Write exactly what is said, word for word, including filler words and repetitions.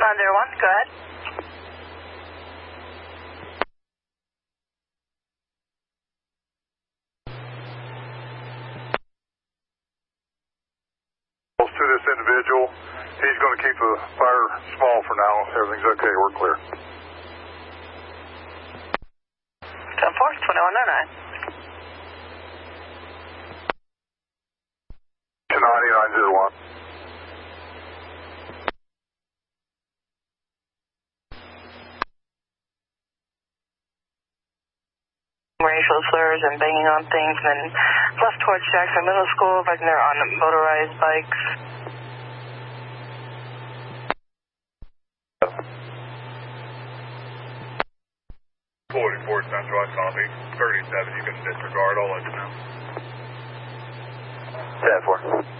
Nine zero one, go ahead. To this individual, he's going to keep the fire small for now. Everything's okay. We're clear. ten four, twenty-one oh nine. ninety-nine zero one. Racial slurs and banging on things, and then left towards Jackson Middle School, but they're on motorized bikes. forty-four Central, I copy. thirty-seven, you can disregard. I'll let you know. ten four.